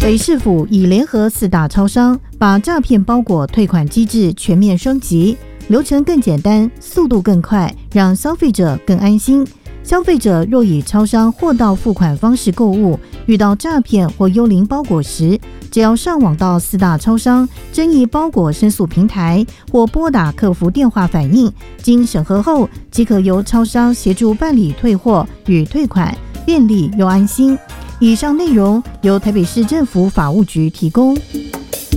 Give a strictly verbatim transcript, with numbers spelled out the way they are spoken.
北市府已联合四大超商，把诈骗包裹退款机制全面升级，流程更简单，速度更快，让消费者更安心。消费者若以超商货到付款方式购物，遇到诈骗或幽灵包裹时，只要上网到四大超商争议包裹申诉平台，或拨打客服电话反映，经审核后，即可由超商协助办理退货与退款，便利又安心。以上内容由台北市政府法务局提供。